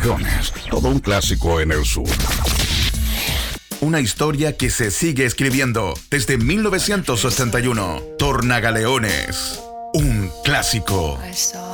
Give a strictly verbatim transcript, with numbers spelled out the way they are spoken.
Tornagaleones, todo un clásico en el sur. Una historia que se sigue escribiendo desde mil novecientos ochenta y uno. Tornagaleones, un clásico.